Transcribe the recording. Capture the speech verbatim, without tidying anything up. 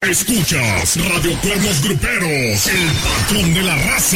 Escuchas Radio Cuernos Gruperos, el patrón de la raza.